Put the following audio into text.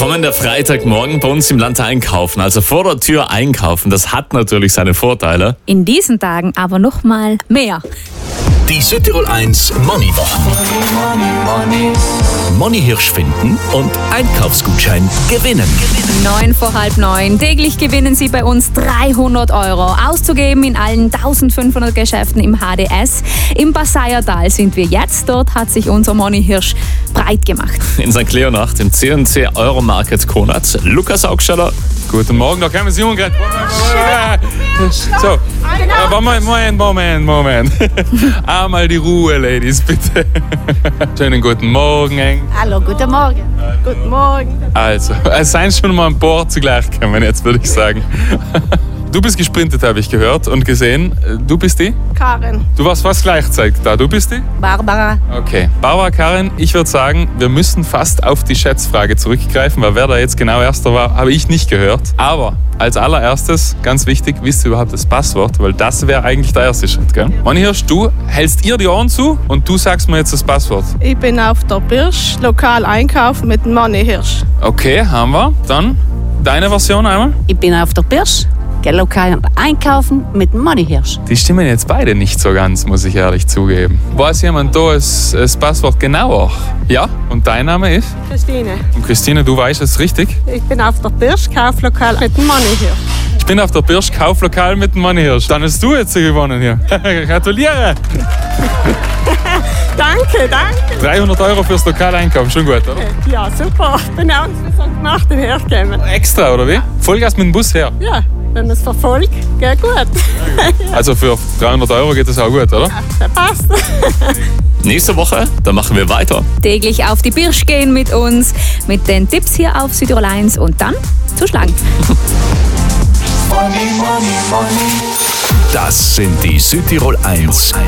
Kommender Freitagmorgen bei uns im Land einkaufen, also vor der Tür einkaufen, das hat natürlich seine Vorteile. In diesen Tagen aber noch mal mehr. Die Südtirol 1 Moneywoche. Money Hirsch finden und Einkaufsgutschein gewinnen. 9:30. Täglich gewinnen Sie bei uns 300 €. Auszugeben in allen 1500 Geschäften im HDS. Im Passayertal sind wir jetzt. Dort hat sich unser Money Hirsch breit gemacht. In St. Leonhard im C&C Euromarket Konrad. Lukas Augsteller. Guten Morgen, da kommen Sie gerade. So, Moment. Einmal die Ruhe, Ladies, bitte. Schönen guten Morgen, Eng. Hallo, guten Morgen. Guten Morgen. Also, es seien schon mal ein paar zugleich gekommen, jetzt würde ich sagen. Du bist gesprintet, habe ich gehört und gesehen. Du bist die? Karin. Du warst fast gleichzeitig da. Du bist die? Barbara. Okay. Barbara, Karin, ich würde sagen, wir müssen fast auf die Schätzfrage zurückgreifen, weil wer da jetzt genau Erster war, habe ich nicht gehört. Aber als allererstes, ganz wichtig, wisst ihr überhaupt das Passwort? Weil das wäre eigentlich der erste Schritt, gell? Money Hirsch, du hältst ihr die Ohren zu und du sagst mir jetzt das Passwort. Ich bin auf der Birsch, lokal einkaufen mit dem Money Hirsch. Okay, haben wir. Dann deine Version einmal. Ich bin auf der Birsch, gehe lokal einkaufen mit dem Money Hirsch. Die stimmen jetzt beide nicht so ganz, muss ich ehrlich zugeben. Weiß jemand da das Passwort genauer? Ja? Und dein Name ist? Christine. Und Christine, du weißt es richtig? Ich bin auf der Birsch, Kauflokal mit dem Money Hirsch. Ich bin auf der Birsch Kauflokal mit dem Money Hirsch. Dann hast du jetzt gewonnen hier. Gratuliere! Danke. 300 € fürs Lokaleinkaufen, schon gut, oder? Ja, super. Bin auch so gemacht und hergekommen. Extra, oder wie? Vollgas mit dem Bus her. Ja, wenn man es verfolgt, geht gut. Also für 300 € geht das auch gut, oder? Das passt. Nächste Woche, da machen wir weiter. Täglich auf die Birsch gehen mit uns, mit den Tipps hier auf Südtirol 1 und dann zuschlagen. Das sind die Südtirol 1